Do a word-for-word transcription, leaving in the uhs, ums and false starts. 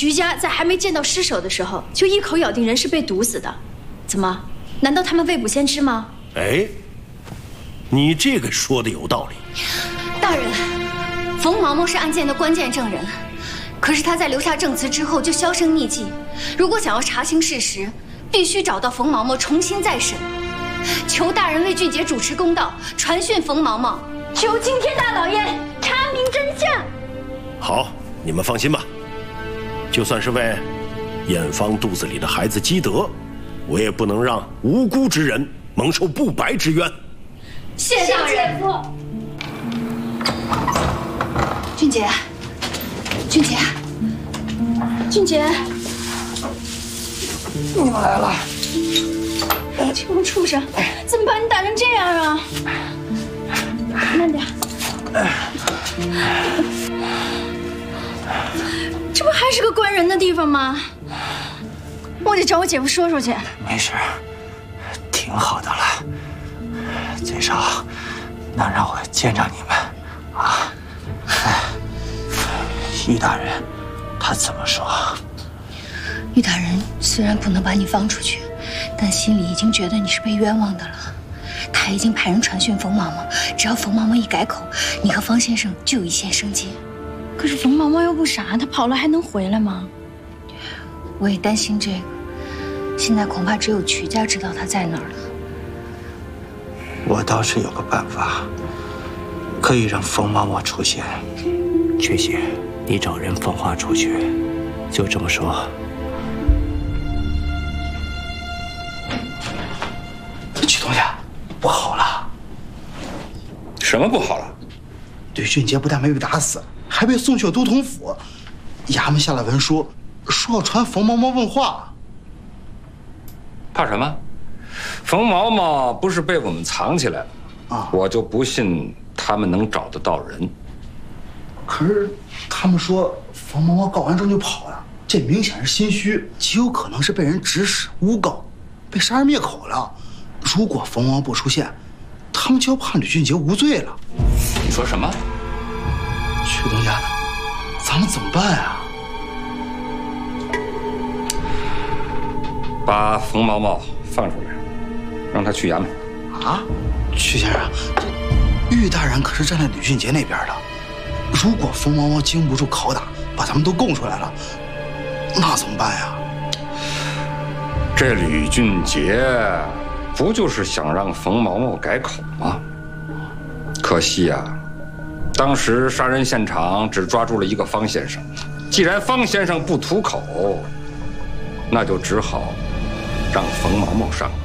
徐家在还没见到尸首的时候，就一口咬定人是被毒死的，怎么？难道他们未卜先知吗？ 哎，你这个说的有道理。 大人，冯毛毛是案件的关键证人，可是他在留下证词之后就销声匿迹。如果想要查清事实，必须找到冯毛毛重新再审。求大人为俊杰主持公道，传讯冯毛毛。 求青天大老爷查明真相。 好，你们放心吧，就算是为艳芳肚子里的孩子积德，我也不能让无辜之人蒙受不白之冤。 谢大人。俊杰，俊杰， 俊杰， 你们来了。 这帮畜生怎么把你打成这样啊？慢点。这不还是个关人的地方吗？我得找我姐夫说说去。 没事，挺好的了，最少能让我见着你们啊。哎，玉大人，他怎么说？ 玉大人虽然不能把你放出去，但心里已经觉得你是被冤枉的了。他已经派人传讯冯毛毛，只要冯毛毛一改口，你和方先生就有一线生机。 可是冯毛毛又不傻，他跑了还能回来吗？ 我也担心这个。现在恐怕只有曲家知道他在哪儿了。 我倒是有个办法，可以让冯毛毛出现。曲姐，你找人放话出去，就这么说。曲东家，不好了！ 什么不好了？ 吕俊杰不但没被打死，还被送去了都统府。衙门下了文书，说要传冯毛毛问话。 怕什么？冯毛毛不是被我们藏起来了吗？啊，我就不信他们能找得到人。 可是他们说冯毛毛告完状就跑了，这明显是心虚，极有可能是被人指使诬告，被杀人灭口了。如果冯毛毛不出现，他们就要判吕俊杰无罪了。 你说什么？ 曲东家，咱们怎么办啊？ 把冯毛毛放出来，让他去衙门。 啊，曲先生，这玉大人可是站在吕俊杰那边的。如果冯毛毛经不住拷打，把他们都供出来了，那怎么办呀？ 这吕俊杰不就是想让冯毛毛改口吗？可惜呀、啊，当时杀人现场只抓住了一个方先生，既然方先生不吐口，那就只好让冯毛毛上。